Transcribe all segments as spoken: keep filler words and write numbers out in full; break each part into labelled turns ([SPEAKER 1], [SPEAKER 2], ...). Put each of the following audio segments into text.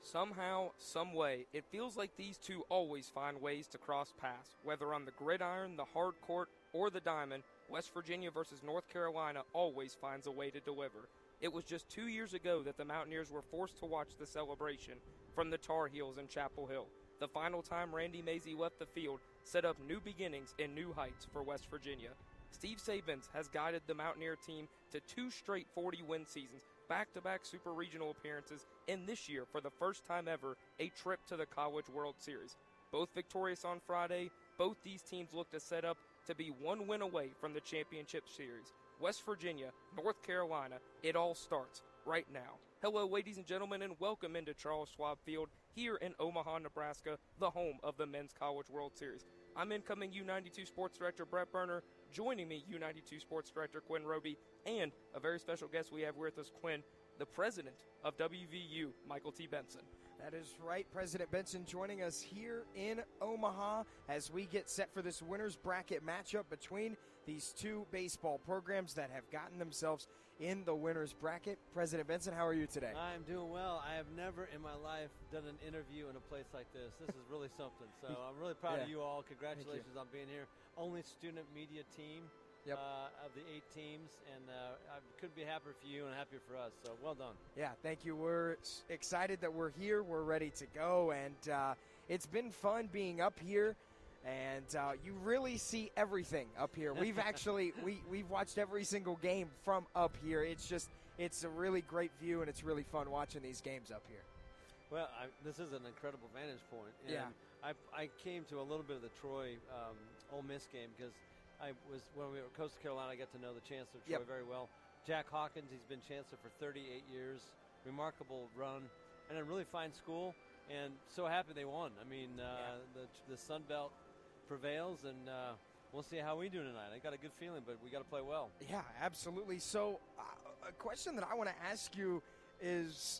[SPEAKER 1] Somehow, some way, it feels like these two always find ways to cross paths. Whether on the gridiron, the hard court, or the diamond, West Virginia versus North Carolina always finds a way to deliver. It was just two years ago that the Mountaineers were forced to watch the celebration from the Tar Heels in Chapel Hill. The final time Randy Mazey left the field set up new beginnings and new heights for West Virginia. Steve Sabins has guided the Mountaineer team to two straight forty-win seasons, back-to-back Super Regional appearances, and this year, for the first time ever, a trip to the College World Series. Both victorious on Friday, both these teams look to set up to be one win away from the championship series. West Virginia, North Carolina, it all starts right now. Hello, ladies and gentlemen, and welcome into Charles Schwab Field here in Omaha, Nebraska, the home of the Men's College World Series. I'm incoming U ninety-two Sports Director Brett Berner. Joining me, U ninety-two Sports Director Quinn Roby, and a very special guest we have with us, Quinn, the president of W V U, Michael T. Benson.
[SPEAKER 2] That is right, President Benson joining us here in Omaha as we get set for this winner's bracket matchup between these two baseball programs that have gotten themselves in the winner's bracket. President Benson, how are you today?
[SPEAKER 3] I'm doing well. I have never in my life done an interview in a place like this. This is really something. So I'm really proud
[SPEAKER 2] yeah.
[SPEAKER 3] of you all. Congratulations on being here. Only student media team. Yep. Uh, of the eight teams, and uh, I couldn't be happier for you and happier for us, so well done.
[SPEAKER 2] Yeah, thank you. We're excited that we're here. We're ready to go, and uh, it's been fun being up here, and uh, you really see everything up here. We've actually, we, we've watched every single game from up here. It's just, it's a really great view, and it's really fun watching these games up here.
[SPEAKER 3] Well, I, this is an incredible vantage point. And
[SPEAKER 2] yeah.
[SPEAKER 3] I, I came to a little bit of the Troy um, Ole Miss game because I was when we were at Coastal Carolina. I got to know the chancellor Troy
[SPEAKER 2] yep.
[SPEAKER 3] very well. Jack Hawkins, he's been chancellor for thirty-eight years. Remarkable run, and a really fine school. And so happy they won. I mean, uh, yeah. the the Sun Belt prevails, and uh, we'll see how we do tonight. I got a good feeling, but we got to play well.
[SPEAKER 2] Yeah, absolutely. So, uh, a question that I want to ask you is: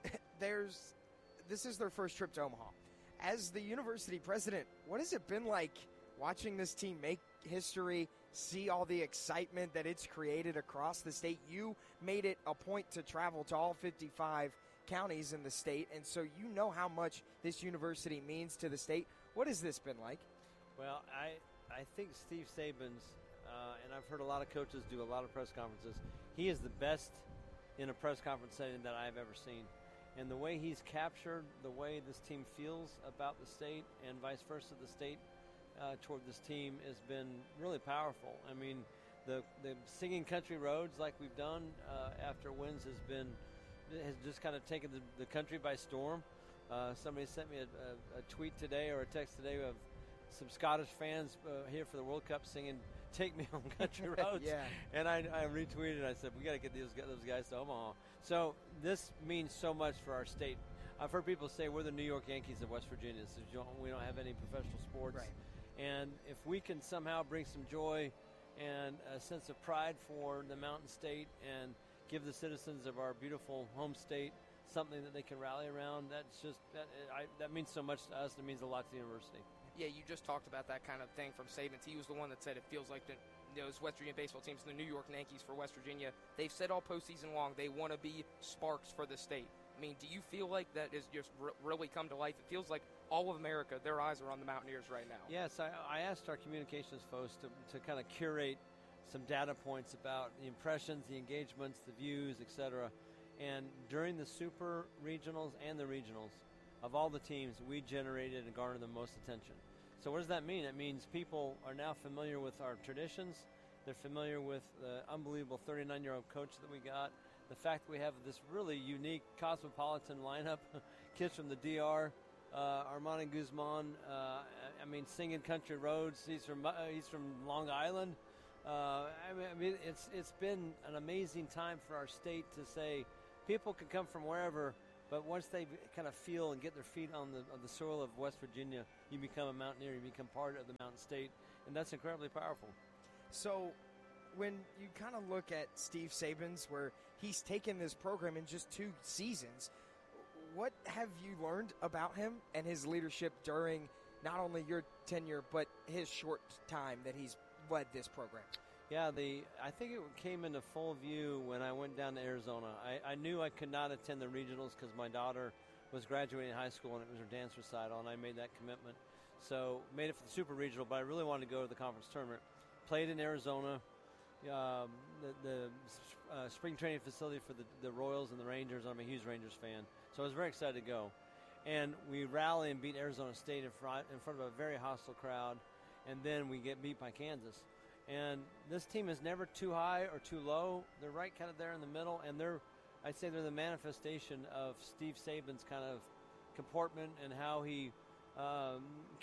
[SPEAKER 2] There's this is their first trip to Omaha. As the university president, what has it been like watching this team make history, see all the excitement that it's created across the state? You made it a point to travel to all fifty-five counties in the state, and so you know how much this university means to the state. What has this been like?
[SPEAKER 3] Well, I I think Steve Sabins, uh, and I've heard a lot of coaches do a lot of press conferences, he is the best in a press conference setting that I've ever seen. And the way he's captured the way this team feels about the state and vice versa, the state Uh, toward this team has been really powerful. I mean, the the singing country roads like we've done uh, after wins has been has just kind of taken the, the country by storm. Uh, somebody sent me a, a, a tweet today or a text today of some Scottish fans uh, here for the World Cup singing "Take Me Home, Country Roads,"
[SPEAKER 2] yeah.
[SPEAKER 3] and I, I retweeted it. I said we got to get these those guys to Omaha. So this means so much for our state. I've heard people say we're the New York Yankees of West Virginia. So we don't have any professional sports.
[SPEAKER 2] Right.
[SPEAKER 3] And if we can somehow bring some joy and a sense of pride for the Mountain State and give the citizens of our beautiful home state something that they can rally around, that's just that, I, that means so much to us. And it means a lot to the university.
[SPEAKER 1] Yeah, you just talked about that kind of thing from Sabins. He was the one that said it feels like the, those West Virginia baseball teams, the New York Yankees for West Virginia, they've said all postseason long they want to be sparks for the state. I mean, do you feel like that has just r- really come to life? It feels like all of America, their eyes are on the Mountaineers right now.
[SPEAKER 3] Yes, I, I asked our communications folks to, to kind of curate some data points about the impressions, the engagements, the views, et cetera. And during the Super Regionals and the Regionals, of all the teams, we generated and garnered the most attention. So what does that mean? It means people are now familiar with our traditions. They're familiar with the unbelievable thirty-nine-year-old coach that we got. The fact that we have this really unique cosmopolitan lineup, kids from the D R, uh, Armando Guzman, uh, I mean, singing country roads. He's from uh, he's from Long Island. Uh, I mean, I mean, it's it's been an amazing time for our state to say people can come from wherever, but once they kind of feel and get their feet on the on the soil of West Virginia, you become a Mountaineer. You become part of the Mountain State, and that's incredibly powerful.
[SPEAKER 2] So, when you kind of look at Steve Sabins, where he's taken this program in just two seasons, what have you learned about him and his leadership during not only your tenure, but his short time that he's led this program?
[SPEAKER 3] Yeah, the I think it came into full view when I went down to Arizona. I, I knew I could not attend the regionals because my daughter was graduating high school, and it was her dance recital, and I made that commitment. So made it for the Super Regional, but I really wanted to go to the conference tournament. Played in Arizona, um, the, the uh, spring training facility for the, the Royals and the Rangers. I'm a huge Rangers fan, so I was very excited to go. And we rally and beat Arizona State in front, in front of a very hostile crowd, and then we get beat by Kansas. And this team is never too high or too low. They're right kind of there in the middle, and they're, I'd say they're the manifestation of Steve Saban's kind of comportment and how he, um,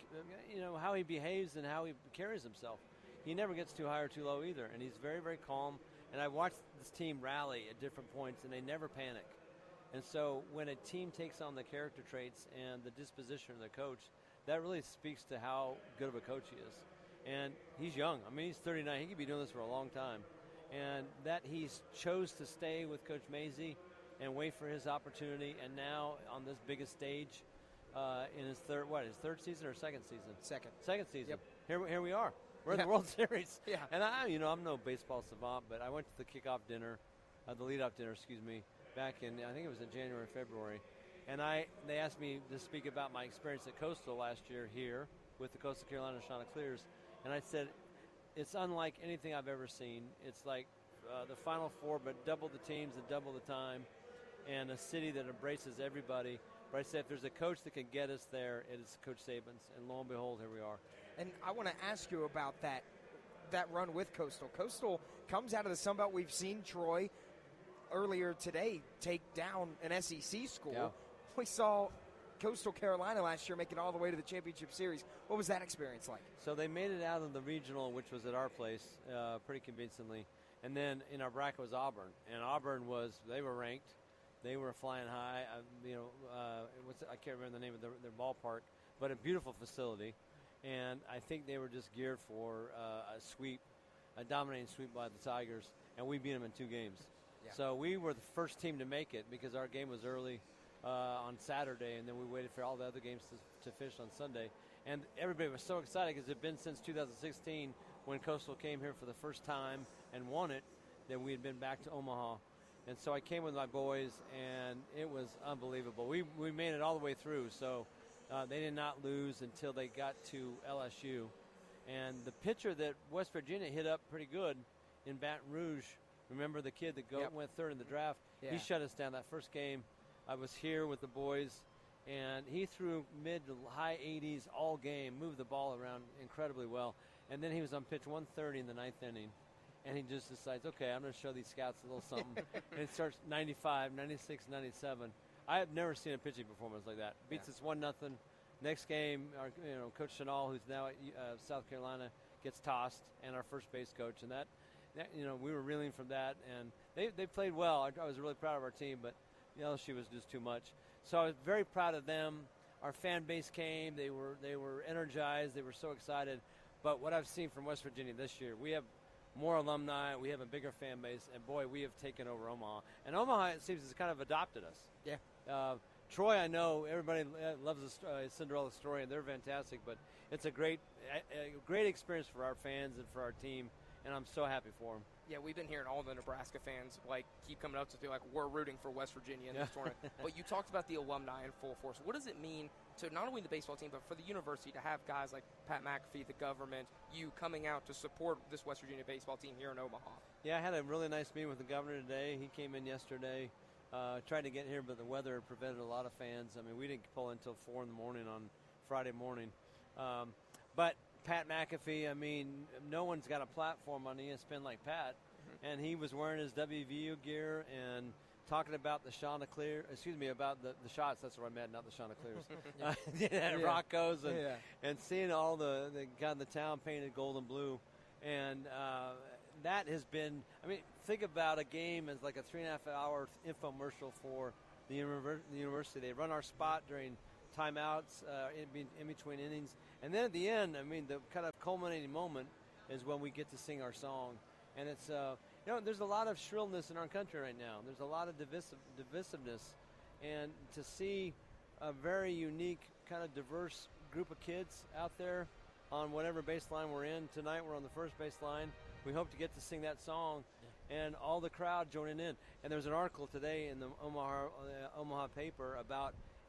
[SPEAKER 3] you know, how he behaves and how he carries himself. He never gets too high or too low either, and he's very, very calm. And I watched this team rally at different points, and they never panic. And so when a team takes on the character traits and the disposition of the coach, that really speaks to how good of a coach he is. And he's young. I mean, he's thirty-nine. He could be doing this for a long time. And that he chose to stay with Coach Mazey and wait for his opportunity, and now on this biggest stage uh, in his third, what, his third season or second season?
[SPEAKER 2] Second.
[SPEAKER 3] Second season.
[SPEAKER 2] Yep.
[SPEAKER 3] Here, here we are. We're
[SPEAKER 2] Yeah.
[SPEAKER 3] in the World Series.
[SPEAKER 2] Yeah.
[SPEAKER 3] And I, you know, I'm no baseball savant, but I went to the kickoff dinner, uh, the lead-off dinner, excuse me, back in, I think it was in January, February. And I, they asked me to speak about my experience at Coastal last year here with the Coastal Carolina Chanticleers. And I said, it's unlike anything I've ever seen. It's like uh, the Final Four, but double the teams and double the time, and a city that embraces everybody. But I said, if there's a coach that can get us there, it is Coach Saban's. And lo and behold, here we are.
[SPEAKER 2] And I want to ask you about that that run with Coastal. Coastal comes out of the Sun Belt. We've seen Troy earlier today take down an S E C school.
[SPEAKER 3] Yeah.
[SPEAKER 2] We saw Coastal Carolina last year make it all the way to the championship series. What was that experience like?
[SPEAKER 3] So they made it out of the regional, which was at our place, uh, pretty convincingly. And then in our bracket was Auburn. And Auburn was, they were ranked. They were flying high. Uh, you know, uh, what's it, I can't remember the name of their, their ballpark, but a beautiful facility. And I think they were just geared for uh, a sweep, a dominating sweep by the Tigers, and we beat them in two games.
[SPEAKER 2] Yeah.
[SPEAKER 3] So we were the first team to make it because our game was early uh, on Saturday, and then we waited for all the other games to, to finish on Sunday. And everybody was so excited because it had been since two thousand sixteen when Coastal came here for the first time and won it that we had been back to Omaha. And so I came with my boys, and it was unbelievable. We we made it all the way through, so uh, they did not lose until they got to L S U. And the pitcher that West Virginia hit up pretty good in Baton Rouge, remember the kid that go,
[SPEAKER 2] Yep.
[SPEAKER 3] went third in the draft?
[SPEAKER 2] Yeah.
[SPEAKER 3] He shut us down that first game. I was here with the boys, and he threw mid to high eighties all game, moved the ball around incredibly well. And then he was on pitch one thirty in the ninth inning. And he just decides, okay, I'm going to show these scouts a little something. And it starts ninety-five, ninety-six, ninety-seven. I have never seen a pitching performance like that. Beats
[SPEAKER 2] Yeah.
[SPEAKER 3] us one nothing. Next game, our, you know, Coach Chanel, who's now at uh, South Carolina, gets tossed, and our first base coach. And that, that, you know, we were reeling from that. And they they played well. I, I was really proud of our team, but you know, she was just too much. So I was very proud of them. Our fan base came. They were they were energized. They were so excited. But what I've seen from West Virginia this year, we have more alumni, we have a bigger fan base, and boy, we have taken over Omaha. And Omaha, it seems, has kind of adopted us.
[SPEAKER 2] Yeah.
[SPEAKER 3] Uh, Troy, I know everybody loves the uh, Cinderella story, and they're fantastic. But it's a great, a, a great experience for our fans and for our team, and I'm so happy for them.
[SPEAKER 1] Yeah, we've been hearing all the Nebraska fans like keep coming up to be like, we're rooting for West Virginia in
[SPEAKER 3] Yeah.
[SPEAKER 1] this tournament. But you talked about the alumni in full force. What does it mean to not only the baseball team, but for the university to have guys like Pat McAfee, the government, you coming out to support this West Virginia baseball team here in Omaha?
[SPEAKER 3] Yeah, I had a really nice meeting with the governor today. He came in yesterday, uh, tried to get here, but the weather prevented a lot of fans. I mean, we didn't pull until four in the morning on Friday morning. Um, but Pat McAfee, I mean, no one's got a platform on E S P N like Pat. And he was wearing his W V U gear and talking about the Chanticleer, excuse me, about the, the shots. That's what I meant, not the Chanticleers. uh, yeah,
[SPEAKER 2] Yeah.
[SPEAKER 3] Rocco's and,
[SPEAKER 2] Yeah.
[SPEAKER 3] and seeing all the, the got the town painted gold and blue. And uh, that has been, I mean, think about a game as like a three and a half hour infomercial for the, univer- the university. They run our spot during timeouts uh, in, be- in between innings. And then at the end, I mean, the kind of culminating moment is when we get to sing our song. And it's, uh, you know, there's a lot of shrillness in our country right now. There's a lot of divisive, divisiveness. And to see a very unique, kind of diverse group of kids out there on whatever baseline we're in. Tonight we're on the first baseline. We hope to get to sing that song. Yeah. And all the crowd joining in. And there's an article today in the Omaha, uh, Omaha paper about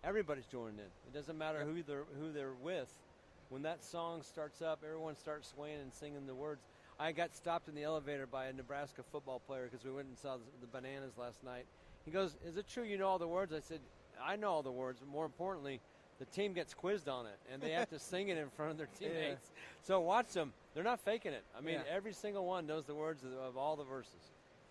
[SPEAKER 3] everybody's joining in. It doesn't matter yep. who they're who they're with. When that song starts up, everyone starts swaying and singing the words. I got stopped in the elevator by a Nebraska football player because we went and saw the Bananas last night. He goes, "Is it true you know all the words?" I said, "I know all the words. But more importantly, the team gets quizzed on it, and they have to sing it in front of their teammates. Yeah. So watch them. They're not faking it. I mean, yeah. every single one knows the words of, of all the verses."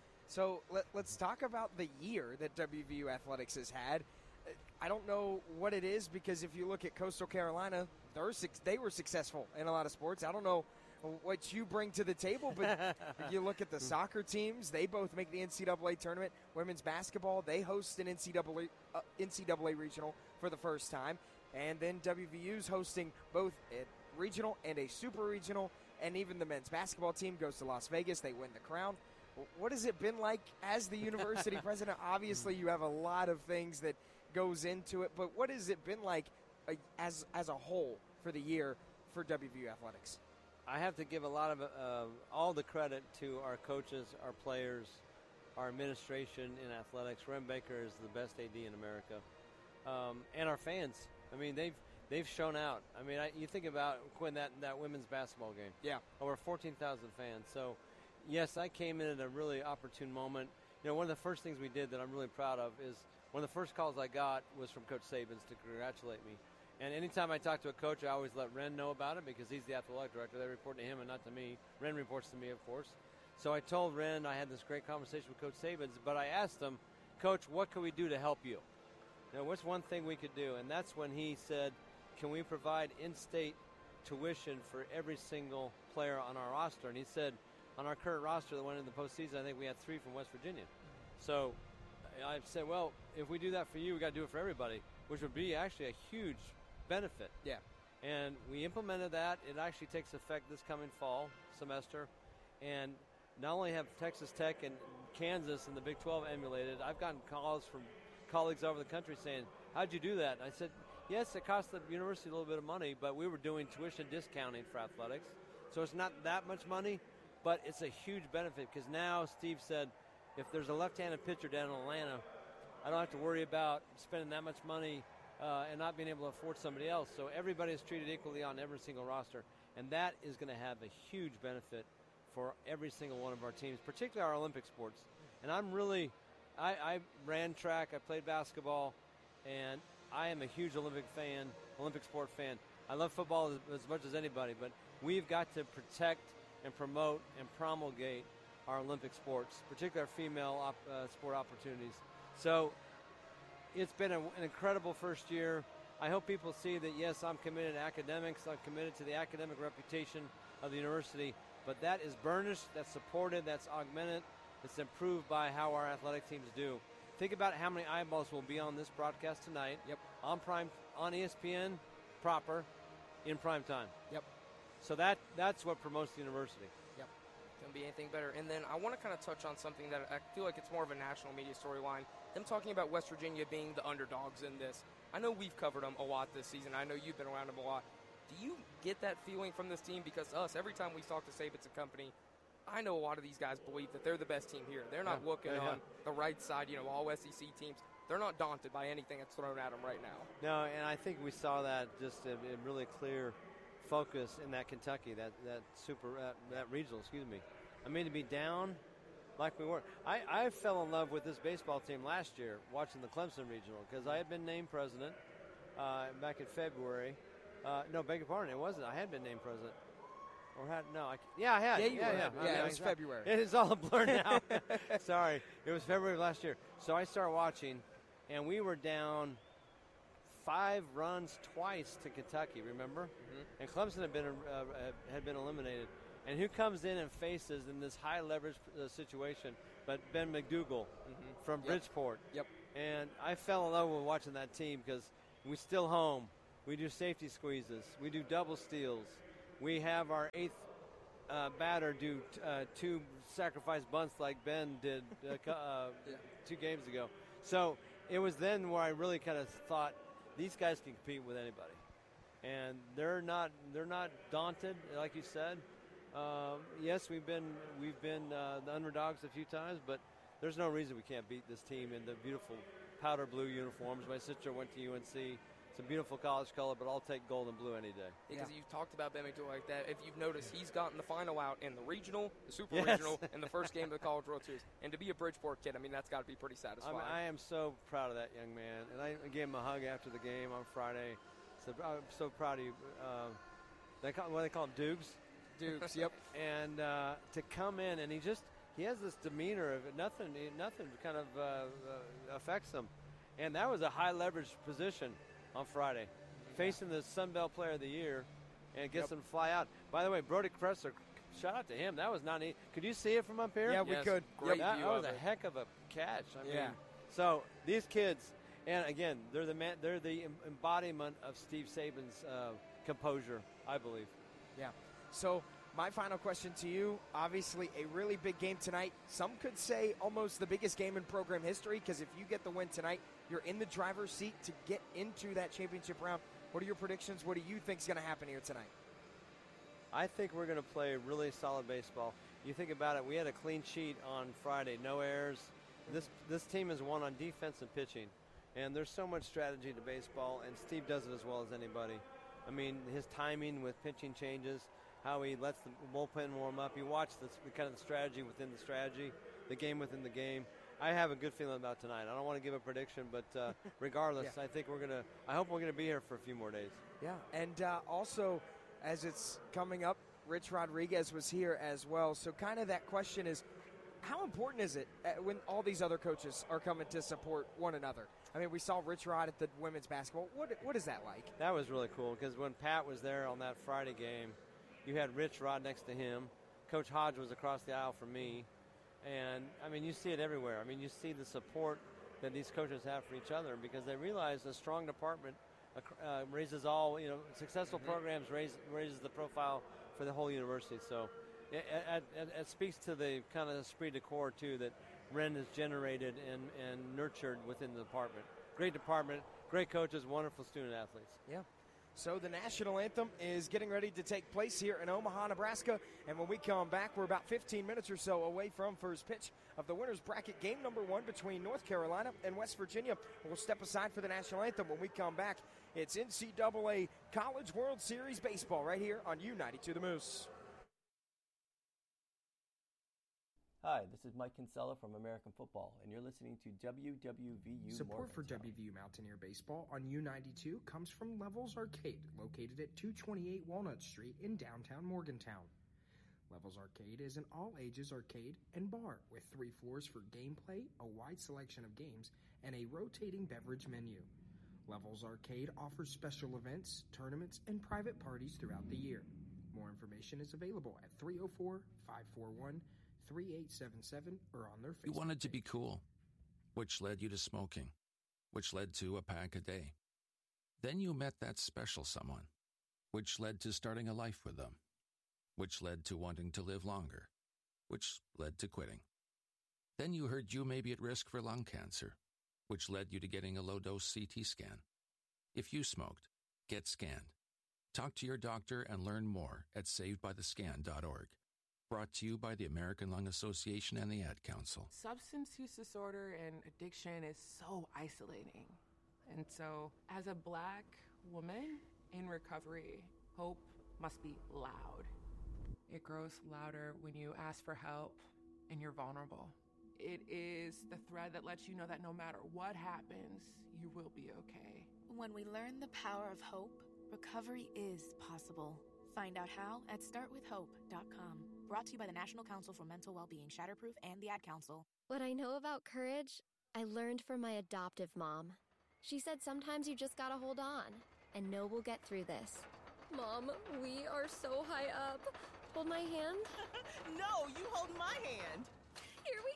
[SPEAKER 2] So let, let's talk about the year that W V U Athletics has had. I don't know what it is because if you look at Coastal Carolina, they're, they were successful in a lot of sports. I don't know what you bring to the table, but if you look at the soccer teams, they both make the N C double A tournament. Women's basketball, they host an N C double A, uh, N C double A regional for the first time. And then W V U's hosting both a regional and a super regional. And even the men's basketball team goes to Las Vegas. They win the crown. What has it been like as the university president? Obviously, you have a lot of things that goes into it, but what has it been like uh, as as a whole for the year for W V U Athletics?
[SPEAKER 3] I have to give a lot of uh, all the credit to our coaches, our players, our administration in athletics. Ren Baker is the best A D in America, um, and our fans. I mean, they've they've shown out. I mean, I, you think about Quinn, that that women's basketball game.
[SPEAKER 2] Yeah,
[SPEAKER 3] over fourteen thousand fans. So, yes, I came in at a really opportune moment. You know, one of the first things we did that I'm really proud of is one of the first calls I got was from Coach Sabins to congratulate me. And anytime I talk to a coach, I always let Ren know about it because he's the athletic director. They report to him and not to me. Ren reports to me, of course. So I told Ren I had this great conversation with Coach Sabins, but I asked him, "Coach, what can we do to help you? You know, what's one thing we could do?" And that's when he said, "Can we provide in-state tuition for every single player on our roster?" And he said, on our current roster that went into the postseason, I think we had three from West Virginia. So I said, well, if we do that for you, we got to do it for everybody, which would be actually a huge benefit.
[SPEAKER 2] Yeah.
[SPEAKER 3] And we implemented that. It actually takes effect this coming fall semester. And not only have Texas Tech and Kansas and the Big twelve emulated, I've gotten calls from colleagues over the country saying, "How'd you do that?" And I said, yes, it cost the university a little bit of money, but we were doing tuition discounting for athletics. So it's not that much money, but it's a huge benefit because now Steve said, if there's a left-handed pitcher down in Atlanta, I don't have to worry about spending that much money uh, and not being able to afford somebody else. So everybody is treated equally on every single roster, and that is going to have a huge benefit for every single one of our teams, particularly our Olympic sports. And I'm really, I, I ran track, I played basketball, and I am a huge Olympic fan, Olympic sport fan. I love football as, as much as anybody, but we've got to protect and promote and promulgate our Olympic sports, particularly our female op, uh, sport opportunities. So it's been a, an incredible first year. I hope people see that, yes, I'm committed to academics. I'm committed to the academic reputation of the university. But that is burnished, that's supported, that's augmented, it's improved by how our athletic teams do. Think about how many eyeballs will be on this broadcast tonight.
[SPEAKER 2] Yep.
[SPEAKER 3] On prime, on E S P N, proper, in prime time.
[SPEAKER 2] Yep.
[SPEAKER 3] So that that's what promotes the university.
[SPEAKER 1] Yep. Couldn't be anything better. And then I want to kind of touch on something that I feel like it's more of a national media storyline. Them talking about West Virginia being the underdogs in this. I know we've covered them a lot this season. I know you've been around them a lot. Do you get that feeling from this team? Because us, every time we talk to Sabins and company, I know a lot of these guys believe that they're the best team here. They're not
[SPEAKER 3] yeah,
[SPEAKER 1] looking
[SPEAKER 3] yeah,
[SPEAKER 1] on
[SPEAKER 3] yeah.
[SPEAKER 1] the right side, you know, all S E C teams. They're not daunted by anything that's thrown at them right now.
[SPEAKER 3] No, and I think we saw that just in, in really clear focus in that Kentucky, that, that super, uh, that regional, excuse me. I mean, to be down like we were. I, I fell in love with this baseball team last year watching the Clemson regional because I had been named president uh, back in February. Uh, no, beg your pardon, it wasn't. I had been named president. Or had no, I, yeah, I had.
[SPEAKER 2] Yeah, you
[SPEAKER 3] yeah,
[SPEAKER 2] were.
[SPEAKER 3] yeah,
[SPEAKER 2] Yeah,
[SPEAKER 3] I mean,
[SPEAKER 2] it was February.
[SPEAKER 3] It is all a blur now. Sorry, it was February of last year. So I started watching, and we were down five runs twice to Kentucky. Remember? Mm-hmm. And Clemson had been uh, had been eliminated. And who comes in and faces in this high leverage uh, situation? But Ben McDougal mm-hmm. from
[SPEAKER 2] yep.
[SPEAKER 3] Bridgeport.
[SPEAKER 2] Yep.
[SPEAKER 3] And I fell in love with watching that team because we still home. We do safety squeezes. We do double steals. We have our eighth uh, batter do t- uh, two sacrifice bunts like Ben did uh, uh, yeah. two games ago. So it was then where I really kind of thought these guys can compete with anybody, and they're not they're not daunted, like you said. Um, yes, we've been we've been uh, the underdogs a few times, but there's no reason we can't beat this team in the beautiful powder blue uniforms. My sister went to U N C. It's a beautiful college color, but I'll take gold and blue any day.
[SPEAKER 1] Because
[SPEAKER 2] Yeah.
[SPEAKER 1] you've talked about Bennington like that. If you've noticed, he's gotten the final out in the regional, the super
[SPEAKER 3] Yes.
[SPEAKER 1] regional, and the first game of the College World Series. And to be a Bridgeport kid, I mean, that's got to be pretty
[SPEAKER 3] I,
[SPEAKER 1] satisfying.
[SPEAKER 3] mean, I am so proud of that young man, and I gave him a hug after the game on Friday. So I'm so proud of you. Uh, they call, what do they call him, Dukes?
[SPEAKER 2] Dukes, yep.
[SPEAKER 3] And uh, to come in, and he just he has this demeanor of nothing, nothing kind of uh, uh, affects him, and that was a high leverage position on Friday, facing the Sun Belt Player of the Year, and gets
[SPEAKER 2] Yep.
[SPEAKER 3] him to fly out. By the way, Brody Kressler, shout out to him. That was not neat. Could you see it from up here?
[SPEAKER 2] Yeah, we
[SPEAKER 1] Yes,
[SPEAKER 2] could.
[SPEAKER 1] great
[SPEAKER 3] that,
[SPEAKER 1] view
[SPEAKER 3] that was
[SPEAKER 1] of
[SPEAKER 3] a
[SPEAKER 1] it.
[SPEAKER 3] heck of a catch. I
[SPEAKER 2] Yeah.
[SPEAKER 3] mean, so these kids, and again, they're the man, they're the em- embodiment of Steve Saban's uh, composure, I believe.
[SPEAKER 2] Yeah. So my final question to you, obviously a really big game tonight. Some could say almost the biggest game in program history, because if you get the win tonight, you're in the driver's seat to get into that championship round. What are your predictions? What do you think is going to happen here tonight?
[SPEAKER 3] I think we're going to play really solid baseball. You think about it, we had a clean sheet on Friday, no errors. This this team has won on defense and pitching, and there's so much strategy to baseball, and Steve does it as well as anybody. I mean, his timing with pitching changes, how he lets the bullpen warm up. You watch the, the kind of the strategy within the strategy, the game within the game. I have a good feeling about tonight. I don't want to give a prediction, but uh, regardless,
[SPEAKER 2] Yeah.
[SPEAKER 3] I think we're gonna. I hope we're gonna be here for a few more days.
[SPEAKER 2] Yeah. And uh, also, as it's coming up, Rich Rodriguez was here as well. So kind of that question is, how important is it uh, when all these other coaches are coming to support one another? I mean, we saw Rich Rod at the women's basketball. What What is that like?
[SPEAKER 3] That was really cool because when Pat was there on that Friday game, you had Rich Rod next to him. Coach Hodge was across the aisle from me. And, I mean, you see it everywhere. I mean, you see the support that these coaches have for each other because they realize a strong department uh, raises all, you know, successful
[SPEAKER 2] Mm-hmm.
[SPEAKER 3] programs raise, raises the profile for the whole university. So it, it, it, it speaks to the kind of esprit de corps, too, that Ren has generated and, and nurtured within the department. Great department, great coaches, wonderful student athletes.
[SPEAKER 2] Yeah. So the national anthem is getting ready to take place here in Omaha, Nebraska. And when we come back, we're about fifteen minutes or so away from first pitch of the winner's bracket, game number one between North Carolina and West Virginia. We'll step aside for the national anthem. When we come back, it's N C double A College World Series baseball right here on U ninety-two The Moose.
[SPEAKER 4] Hi, this is Mike Kinsella from American Football, and you're listening to W W V U
[SPEAKER 2] Support for
[SPEAKER 4] Morgantown.
[SPEAKER 2] W V U Mountaineer Baseball on U ninety-two comes from Levels Arcade, located at two twenty-eight Walnut Street in downtown Morgantown. Levels Arcade is an all-ages arcade and bar with three floors for gameplay, a wide selection of games, and a rotating beverage menu. Levels Arcade offers special events, tournaments, and private parties throughout the year. More information is available at three oh four, five four one, three eight seven seven or on their Facebook
[SPEAKER 5] You wanted to be
[SPEAKER 2] page.
[SPEAKER 5] cool, which led you to smoking, which led to a pack a day. Then you met that special someone, which led to starting a life with them, which led to wanting to live longer, which led to quitting. Then you heard you may be at risk for lung cancer, which led you to getting a low-dose C T scan. If you smoked, get scanned. Talk to your doctor and learn more at saved by the scan dot org. Brought to you by the American Lung Association and the Ad Council.
[SPEAKER 6] Substance use disorder and addiction is so isolating. And so, as a black woman in recovery, hope must be loud. It grows louder when you ask for help and you're vulnerable. It is the thread that lets you know that no matter what happens, you will be okay.
[SPEAKER 7] When we learn the power of hope, recovery is possible. Find out how at start with hope dot com. Brought to you by the National Council for Mental Wellbeing, Shatterproof, and the Ad Council.
[SPEAKER 8] What I know about courage, I learned from my adoptive mom. She said sometimes you just gotta hold on and know we'll get through this. Mom, we are so high up. Hold my hand.
[SPEAKER 9] No, you hold my hand.
[SPEAKER 8] Here we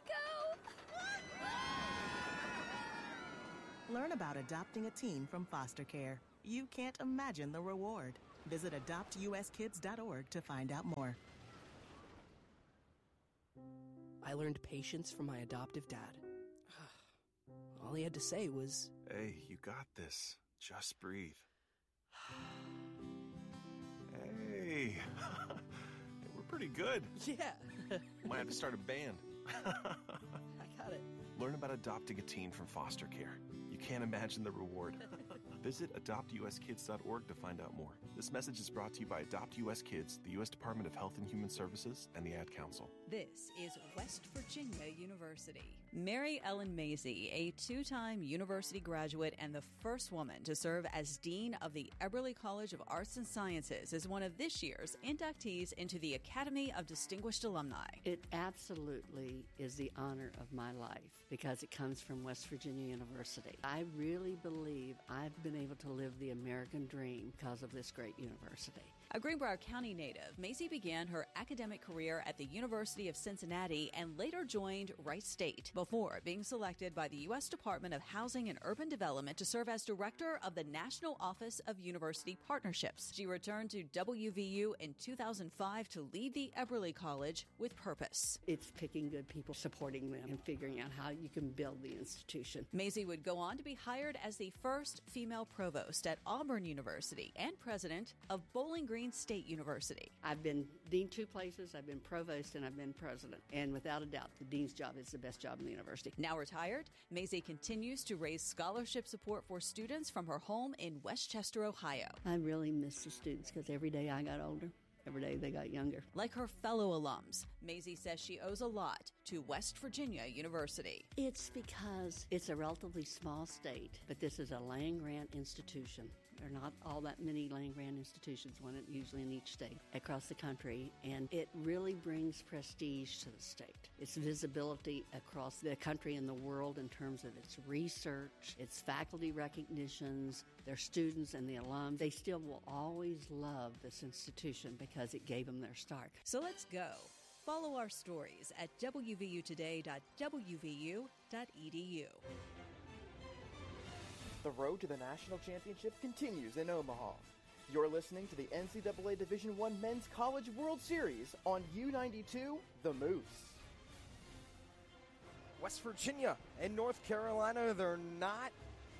[SPEAKER 8] go.
[SPEAKER 9] Learn about adopting a teen from foster care. You can't imagine the reward. Visit adopt U S kids dot org to find out more.
[SPEAKER 10] I learned patience from my adoptive dad. All he had to say was,
[SPEAKER 11] "Hey, you got this. Just breathe." Hey, we're pretty good.
[SPEAKER 10] yeah,
[SPEAKER 11] Might have to start a band.
[SPEAKER 10] I got it.
[SPEAKER 11] Learn about adopting a teen from foster care. You can't imagine the reward. Visit adopt u s kids dot org to find out more. This message is brought to you by Adopt U S Kids, the U S Department of Health and Human Services, and the Ad Council.
[SPEAKER 12] This is West Virginia University. Mary Ellen Mazie, a two-time university graduate and the first woman to serve as Dean of the Eberly College of Arts and Sciences, is one of this year's inductees into the Academy of Distinguished Alumni.
[SPEAKER 13] It absolutely is the honor of my life because it comes from West Virginia University. I really believe I've been able to live the American dream because of this great university.
[SPEAKER 12] A Greenbrier County native, Mazie began her academic career at the University of Cincinnati and later joined Rice State before being selected by the U S Department of Housing and Urban Development to serve as director of the National Office of University Partnerships. She returned to W V U in two thousand five to lead the Eberly College with purpose.
[SPEAKER 13] It's picking good people, supporting them, and figuring out how you can build the institution.
[SPEAKER 12] Mazie would go on to be hired as the first female provost at Auburn University and president of Bowling Green State University.
[SPEAKER 13] I've been dean two places, I've been provost, and I've been president. And without a doubt, the dean's job is the best job in the university.
[SPEAKER 12] Now retired, Mazie continues to raise scholarship support for students from her home in Westchester, Ohio.
[SPEAKER 13] I really miss the students because every day I got older, every day they got younger.
[SPEAKER 12] Like her fellow alums, Mazie says she owes a lot to West Virginia University.
[SPEAKER 13] It's because it's a relatively small state, but this is a land-grant institution. There are not all that many land-grant institutions, one usually in each state across the country, and it really brings prestige to the state. Its visibility across the country and the world in terms of its research, its faculty recognitions, their students and the alums. They still will always love this institution because it gave them their start.
[SPEAKER 12] So let's go. Follow our stories at w v u today dot w v u dot e d u.
[SPEAKER 14] The road to the national championship continues in Omaha. You're listening to the N C double A Division one Men's College World Series on U ninety-two, The Moose.
[SPEAKER 2] West Virginia and North Carolina, they're not,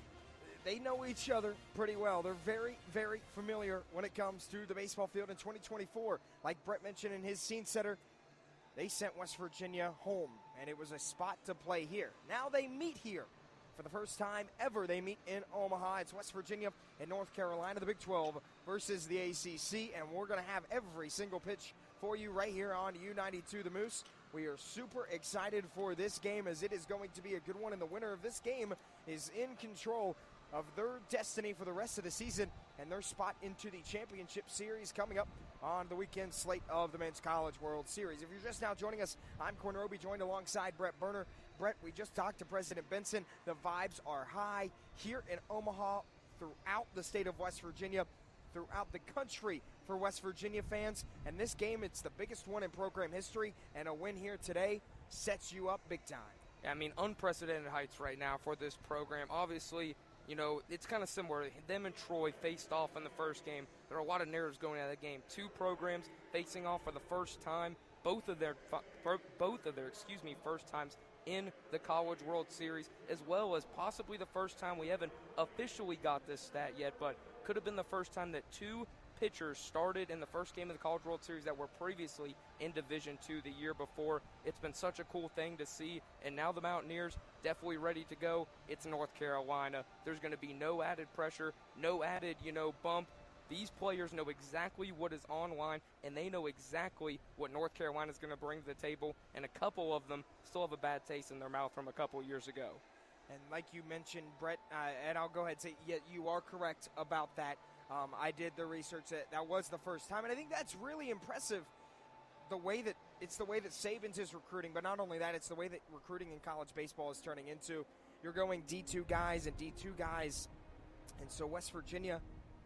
[SPEAKER 2] they know each other pretty well. They're very, very familiar when it comes to the baseball field in twenty twenty-four. Like Brett mentioned in his scene setter, they sent West Virginia home, and it was a spot to play here. Now they meet here. For the first time ever, they meet in Omaha. It's West Virginia and North Carolina, the Big twelve versus the A C C, and we're going to have every single pitch for you right here on U ninety-two The Moose. We are super excited for this game as it is going to be a good one, and the winner of this game is in control of their destiny for the rest of the season and their spot into the championship series coming up on the weekend slate of the Men's College World Series. If you're just now joining us, I'm Corn Roby, joined alongside Brett Berner. Brett, we just talked to President Benson. The vibes are high here in Omaha, throughout the state of West Virginia, throughout the country for West Virginia fans. And this game, it's the biggest one in program history, and a win here today sets you up big time.
[SPEAKER 1] I mean, unprecedented heights right now for this program. Obviously, you know, it's kind of similar. Them and Troy faced off in the first game. There are a lot of narratives going out of the game. Two programs facing off for the first time. Both of their, both of their, excuse me, first times in the College World Series, as well as possibly the first time we haven't officially got this stat yet, but could have been the first time that two pitchers started in the first game of the College World Series that were previously in Division two the year before. It's been such a cool thing to see, and now the Mountaineers definitely ready to go. It's North Carolina. There's going to be no added pressure, no added, you know, bump. These players know exactly what is online, and they know exactly what North Carolina is going to bring to the table, and a couple of them still have a bad taste in their mouth from a couple years ago.
[SPEAKER 2] And like you mentioned, Brett, uh, and I'll go ahead and say, yeah, you are correct about that. Um, I did the research that that was the first time, and I think that's really impressive, the way that it's the way that Saban's is recruiting, but not only that, it's the way that recruiting in college baseball is turning into. You're going D two guys and D two guys, and so West Virginia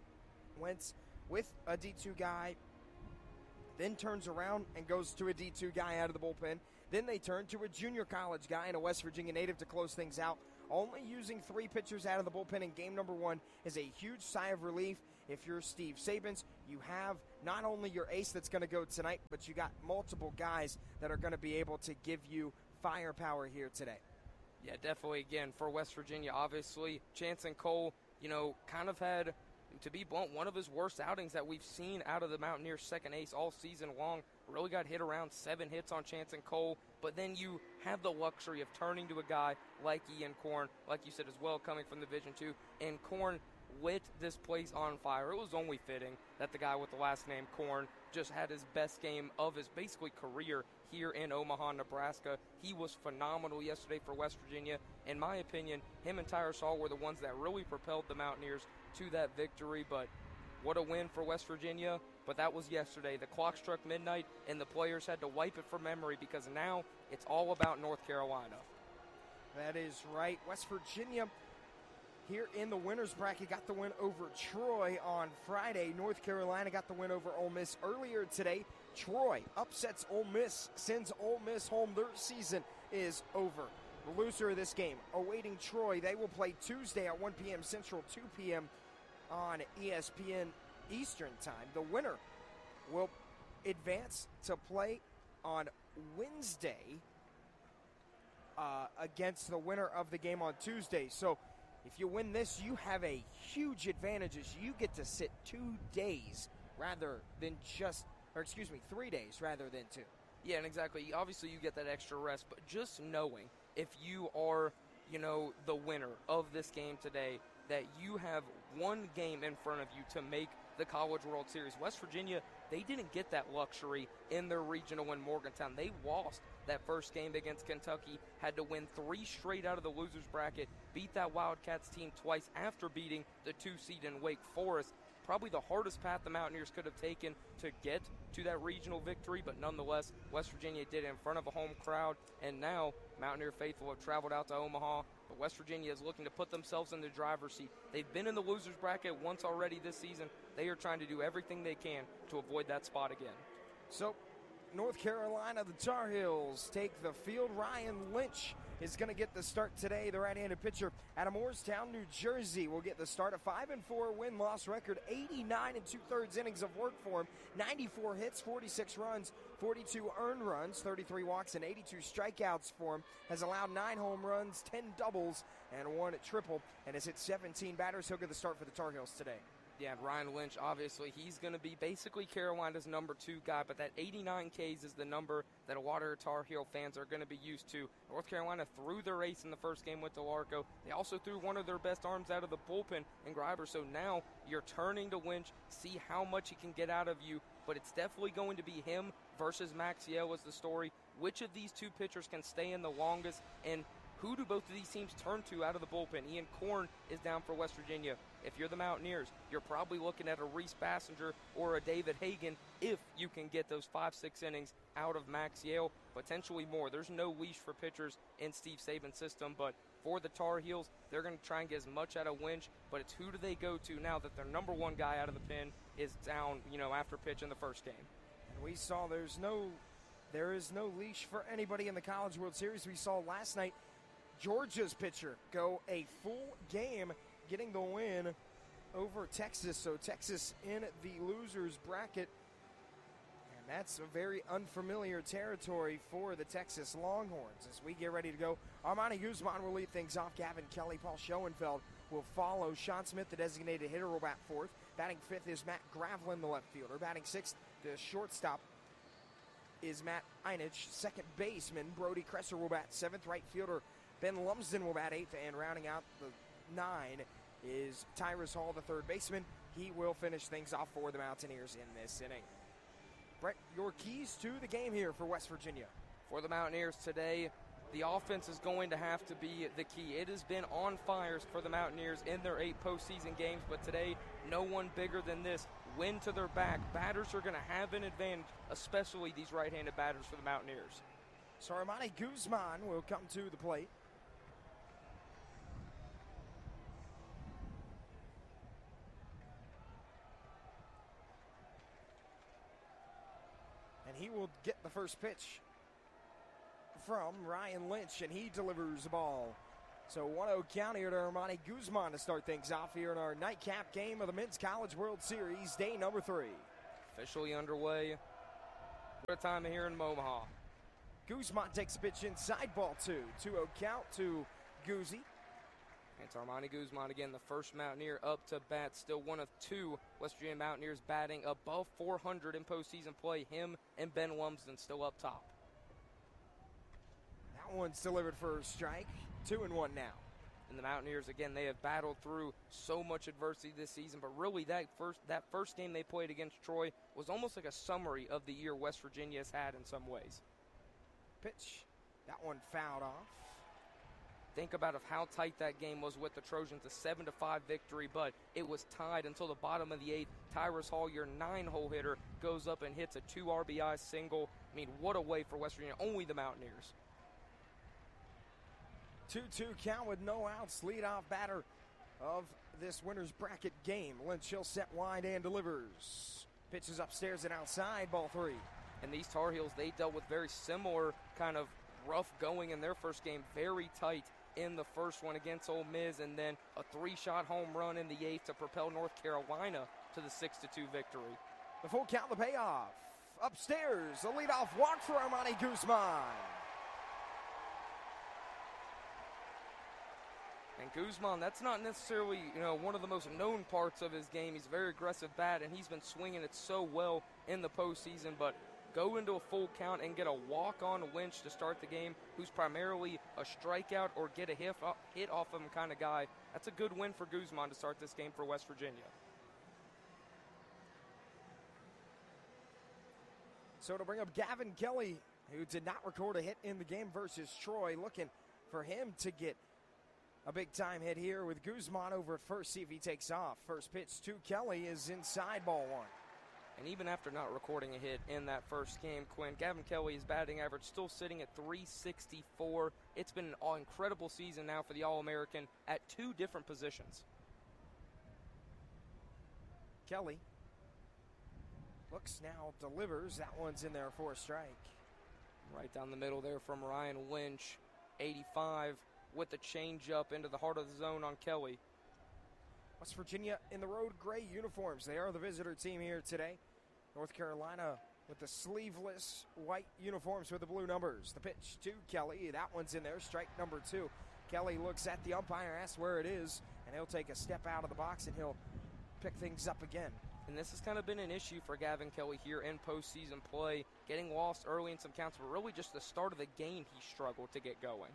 [SPEAKER 2] went with a D two guy, then turns around and goes to a D two guy out of the bullpen. Then they turn to a junior college guy and a West Virginia native to close things out. Only using three pitchers out of the bullpen in game number one is a huge sigh of relief. If you're Steve Sabans, you have not only your ace that's going to go tonight, but you got multiple guys that are going to be able to give you firepower here today.
[SPEAKER 1] Yeah, definitely. Again, for West Virginia, obviously, Chanson Cole, you know, kind of had, to be blunt, one of his worst outings that we've seen out of the Mountaineers' second ace all season long. really got hit around, seven hits on Chance and Cole, but then you have the luxury of turning to a guy like Ian Korn, like you said as well, coming from Division two, and Korn lit this place on fire. It was only fitting that the guy with the last name Korn just had his best game of his basically career here in Omaha, Nebraska. He was phenomenal yesterday for West Virginia. In my opinion, him and Tyrus Hall were the ones that really propelled the Mountaineers to that victory, but what a win for West Virginia. But that was yesterday. The clock struck midnight, and the players had to wipe it from memory because now it's all about North Carolina.
[SPEAKER 2] That is right. West Virginia here in the winners bracket got the win over Troy on Friday. North Carolina got the win over Ole Miss earlier today. Troy upsets Ole Miss, sends Ole Miss home. Their season is over. The loser of this game awaiting Troy. They will play Tuesday at one p.m. Central, two p.m. on E S P N Eastern Time. The winner will advance to play on Wednesday uh, against the winner of the game on Tuesday. So if you win this, you have a huge advantage as you get to sit two days rather than just, or excuse me, three days rather than two.
[SPEAKER 1] Yeah, and exactly. Obviously, you get that extra rest, but just knowing if you are, you know, the winner of this game today, that you have one game in front of you to make the College World Series. West Virginia, they didn't get that luxury in their regional in Morgantown. They lost that first game against Kentucky, had to win three straight out of the losers bracket, beat that Wildcats team twice after beating the two seed in Wake Forest. Probably the hardest path the Mountaineers could have taken to get to that regional victory, but nonetheless, West Virginia did it in front of a home crowd, and now Mountaineer faithful have traveled out to Omaha, but West Virginia is looking to put themselves in the driver's seat. They've been in the losers bracket once already this season. They are trying to do everything they can to avoid that spot again.
[SPEAKER 2] So, North Carolina, the Tar Heels take the field. Ryan Lynch is going to get the start today. The right-handed pitcher out of Moorestown, New Jersey, will get the start. A five and four win-loss record, eighty-nine and two-thirds innings of work for him, ninety-four hits, forty-six runs, forty-two earned runs, thirty-three walks, and eighty-two strikeouts for him. Has allowed nine home runs, ten doubles, and one triple, and has hit seventeen batters. He'll get the start for the Tar Heels today.
[SPEAKER 1] Yeah, Ryan Lynch, obviously, he's going to be basically Carolina's number two guy, but that eighty-nine Ks is the number that a lot of Tar Heel fans are going to be used to. North Carolina threw their ace in the first game with DeLarco. They also threw one of their best arms out of the bullpen in Greiber, so now you're turning to Lynch, see how much he can get out of you, but it's definitely going to be him versus Maxiell is the story. Which of these two pitchers can stay in the longest, and who do both of these teams turn to out of the bullpen? Ian Korn is down for West Virginia. If you're the Mountaineers, you're probably looking at a Reese Bassinger or a David Hagan if you can get those five, six innings out of Maxiell, potentially more. There's no leash for pitchers in Steve Saban's system, but for the Tar Heels, they're going to try and get as much out of Lynch, but it's who do they go to now that their number one guy out of the pen is down, you know, after pitch in the first game.
[SPEAKER 2] And we saw there's no, there is no leash for anybody in the College World Series. We saw last night Georgia's pitcher go a full game getting the win over Texas. So Texas in the losers bracket. And that's a very unfamiliar territory for the Texas Longhorns. As we get ready to go, Armani Guzman will lead things off. Gavin Kelly, Paul Schoenfeld will follow. Sean Smith, the designated hitter, will bat fourth. Batting fifth is Matt Gravlin, the left fielder. Batting sixth, the shortstop, is Matt Einich. Second baseman, Brody Kresser, will bat seventh. Right fielder, Ben Lumsden, will bat eighth. And rounding out the nine is Tyrus Hall, the third baseman. He will finish things off for the Mountaineers in this inning. Brett, your keys to the game here for West Virginia.
[SPEAKER 1] For the Mountaineers today, the offense is going to have to be the key. It has been on fires for the Mountaineers in their eight postseason games, but today, no one bigger than this. Wind to their back. Batters are going to have an advantage, especially these right-handed batters for the Mountaineers.
[SPEAKER 2] So Armani Guzman will come to the plate. And he will get the first pitch from Ryan Lynch, and he delivers the ball. So one oh count here to Armani Guzman to start things off here in our nightcap game of the Men's College World Series, day number three.
[SPEAKER 1] Officially underway. What a time here in Omaha.
[SPEAKER 2] Guzman takes a pitch inside, ball two. two oh count to Guzzi.
[SPEAKER 1] It's Armani Guzman again, the first Mountaineer up to bat. Still one of two West Virginia Mountaineers batting above four hundred in postseason play. Him and Ben Lumsden still up top.
[SPEAKER 2] That one's delivered for a strike. Two and one now.
[SPEAKER 1] And the Mountaineers, again, they have battled through so much adversity this season, but really that first that first game they played against Troy was almost like a summary of the year West Virginia has had in some ways.
[SPEAKER 2] Pitch. That one fouled off.
[SPEAKER 1] Think about of how tight that game was with the Trojans, a seven to five victory, but it was tied until the bottom of the eighth. Tyrus Hall, your nine-hole hitter, goes up and hits a two R B I single. I mean, what a way for West Virginia. Only the Mountaineers.
[SPEAKER 2] two two count with no outs. Leadoff batter of this winner's bracket game. Lynch Hill set wide and delivers. Pitches upstairs and outside, ball three.
[SPEAKER 1] And these Tar Heels, they dealt with very similar kind of rough going in their first game. Very tight in the first one against Ole Miss, and then a three-shot home run in the eighth to propel North Carolina to the six to two victory.
[SPEAKER 2] The full count, the payoff. Upstairs, a leadoff walk for Armani Guzman.
[SPEAKER 1] And Guzman, that's not necessarily, you know, one of the most known parts of his game. He's a very aggressive bat, and he's been swinging it so well in the postseason, but go into a full count and get a walk on Lynch to start the game, who's primarily a strikeout or get a hit, hit off of him kind of guy. That's a good win for Guzman to start this game for West Virginia.
[SPEAKER 2] So to bring up Gavin Kelly, who did not record a hit in the game versus Troy, looking for him to get a big-time hit here with Guzman over at first, see if he takes off. First pitch to Kelly is inside, ball one.
[SPEAKER 1] And even after not recording a hit in that first game, Quinn, Gavin Kelly's batting average still sitting at three sixty-four. It's been an incredible season now for the All-American at two different positions.
[SPEAKER 2] Kelly looks now, delivers. That one's in there for a strike.
[SPEAKER 1] Right down the middle there from Ryan Lynch, eighty-five with the changeup into the heart of the zone on Kelly.
[SPEAKER 2] West Virginia in the road gray uniforms. They are the visitor team here today. North Carolina with the sleeveless white uniforms with the blue numbers. The pitch to Kelly. That one's in there. Strike number two. Kelly looks at the umpire, asks where it is, and he'll take a step out of the box and he'll pick things up again.
[SPEAKER 1] And this has kind of been an issue for Gavin Kelly here in postseason play. Getting lost early in some counts, but really just the start of the game he struggled to get going.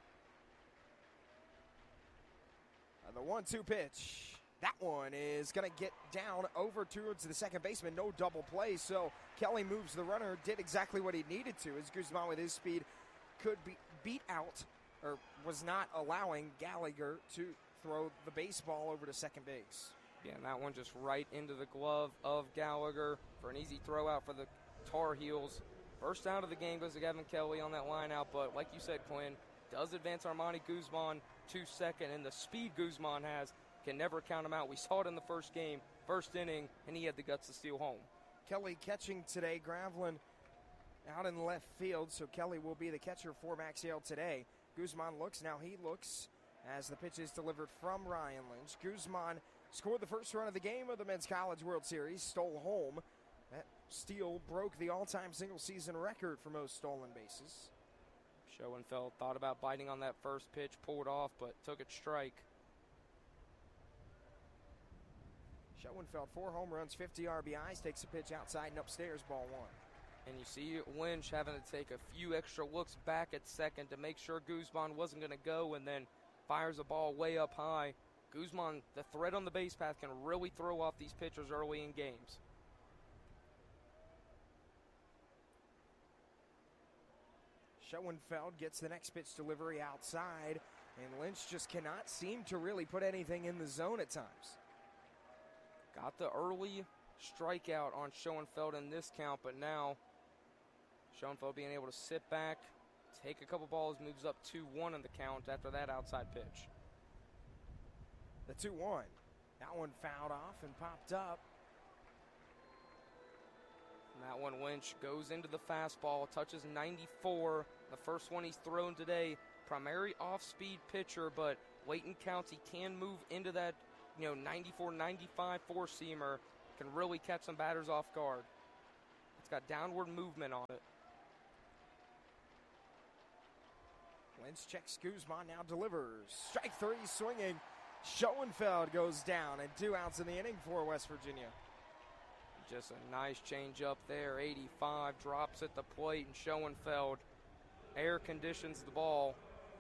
[SPEAKER 2] Uh, the one two pitch. That one is going to get down over towards the second baseman. No double play, so Kelly moves the runner, did exactly what he needed to, as Guzman with his speed could be beat out, or was not allowing Gallagher to throw the baseball over to second base.
[SPEAKER 1] Yeah, and that one just right into the glove of Gallagher for an easy throw out for the Tar Heels. First out of the game goes to Gavin Kelly on that line out, but like you said, Quinn, does advance Armani Guzman to second, and the speed Guzman has can never count him out. We saw it in the first game, first inning, and he had the guts to steal home.
[SPEAKER 2] Kelly catching today. Gravlin out in left field, so Kelly will be the catcher for Max Yale today. Guzman looks. Now he looks as the pitch is delivered from Ryan Lynch. Guzman scored the first run of the game of the Men's College World Series, stole home. That steal broke the all-time single-season record for most stolen bases.
[SPEAKER 1] Schoenfeld thought about biting on that first pitch, pulled off, but took it strike.
[SPEAKER 2] Schoenfeld, four home runs, fifty R B Is, takes a pitch outside and upstairs, ball one.
[SPEAKER 1] And you see Lynch having to take a few extra looks back at second to make sure Guzman wasn't going to go, and then fires a ball way up high. Guzman, the threat on the base path, can really throw off these pitchers early in games.
[SPEAKER 2] Schoenfeld gets the next pitch delivery outside, and Lynch just cannot seem to really put anything in the zone at times.
[SPEAKER 1] Got the early strikeout on Schoenfeld in this count, but now Schoenfeld being able to sit back, take a couple balls, moves up two one in the count after that outside pitch.
[SPEAKER 2] The two one. That one fouled off and popped up.
[SPEAKER 1] And that one, Lynch goes into the fastball, touches ninety-four. The first one he's thrown today. Primary off-speed pitcher, but late in counts he can move into that, you know, ninety-four ninety-five four-seamer. Can really catch some batters off guard. It's got downward movement on it.
[SPEAKER 2] Lynch checks Guzman, now delivers. Strike three, swinging. Schoenfeld goes down, and two outs in the inning for West Virginia.
[SPEAKER 1] Just a nice change up there. eighty-five drops at the plate, and Schoenfeld air conditions the ball.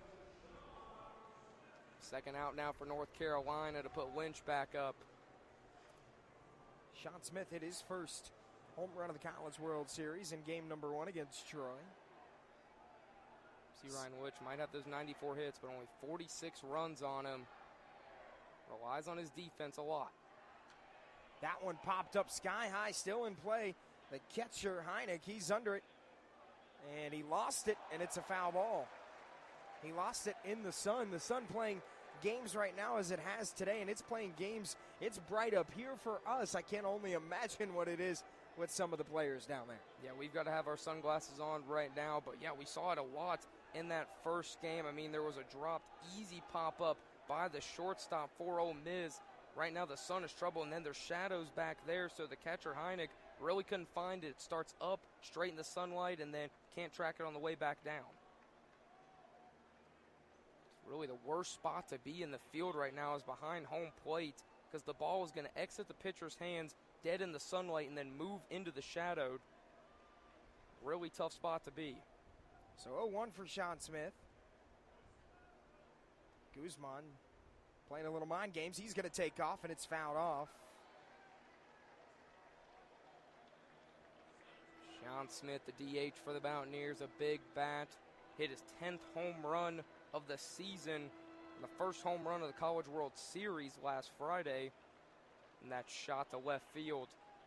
[SPEAKER 1] Second out now for North Carolina to put Lynch back up.
[SPEAKER 2] Sean Smith hit his first home run of the College World Series in game number one against Troy.
[SPEAKER 1] See, Ryan Lynch might have those ninety-four hits, but only forty-six runs on him. Relies on his defense a lot.
[SPEAKER 2] That one popped up sky high, still in play. The catcher, Heineck, he's under it. And he lost it, and it's a foul ball. He lost it in the sun. The sun playing games right now as it has today, and it's playing games. It's bright up here for us. I can only imagine what it is with some of the players down there.
[SPEAKER 1] Yeah, we've got to have our sunglasses on right now, but yeah, we saw it a lot in that first game. I mean, there was a dropped easy pop-up by the shortstop for Ole Miss. Right now the sun is trouble, and then there's shadows back there, so the catcher Heineck really couldn't find it. It starts up straight in the sunlight and then can't track it on the way back down. It's really the worst spot to be in the field right now is behind home plate, because the ball is going to exit the pitcher's hands dead in the sunlight and then move into the shadowed. Really tough spot to be.
[SPEAKER 2] So oh one for Sean Smith. Guzman playing a little mind games. He's going to take off, and it's fouled off.
[SPEAKER 1] Sean Smith, the D H for the Mountaineers, a big bat. Hit his tenth home run of the season. The first home run of the College World Series last Friday. And that shot to left field.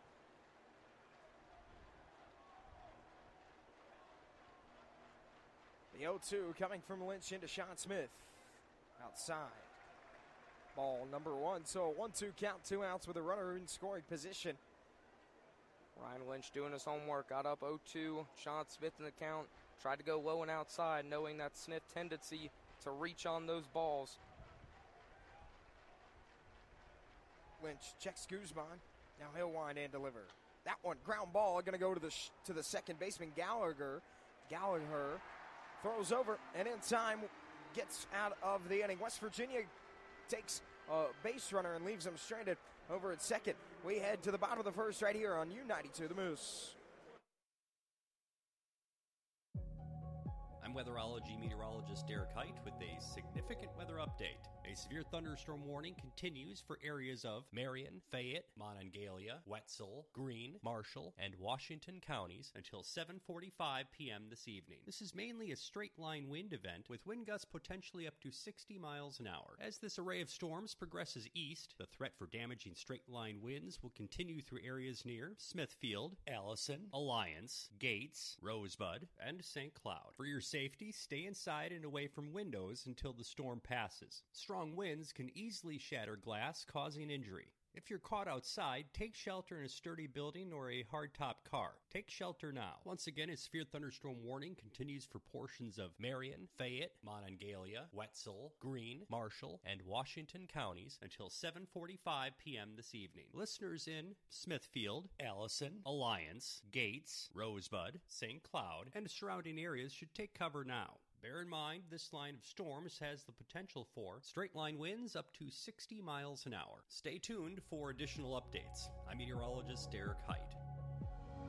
[SPEAKER 2] The oh two coming from Lynch into Sean Smith. Outside. Ball number one. So a one two count, two outs with a runner in scoring position.
[SPEAKER 1] Ryan Lynch doing his homework. Got up oh two. Sean Smith in the count. Tried to go low and outside, knowing that Smith tendency to reach on those balls.
[SPEAKER 2] Lynch checks Guzman. Now he'll wind and deliver. That one, ground ball, going to go to the sh- to the second baseman, Gallagher. Gallagher throws over, and in time gets out of the inning. West Virginia takes a base runner and leaves him stranded over at second. We head to the bottom of the first right here on U ninety-two, The Moose.
[SPEAKER 15] I'm weatherology meteorologist Derek Height with a significant weather update. A severe thunderstorm warning continues for areas of Marion, Fayette, Monongalia, Wetzel, Greene, Marshall, and Washington counties until seven forty-five p.m. this evening. This is mainly a straight-line wind event with wind gusts potentially up to sixty miles an hour. As this array of storms progresses east, the threat for damaging straight-line winds will continue through areas near Smithfield, Allison, Alliance, Gates, Rosebud, and Saint Cloud. For your safety, stay inside and away from windows until the storm passes. Strong winds can easily shatter glass, causing injury. If you're caught outside, take shelter in a sturdy building or a hardtop car. Take shelter now. Once again, a severe thunderstorm warning continues for portions of Marion, Fayette, Monongalia, Wetzel, Greene, Marshall, and Washington counties until seven forty-five p.m. this evening. Listeners in Smithfield, Allison, Alliance, Gates, Rosebud, Saint Cloud, and surrounding areas should take cover now. Bear in mind, this line of storms has the potential for straight-line winds up to sixty miles an hour. Stay tuned for additional updates. I'm meteorologist Derek Height.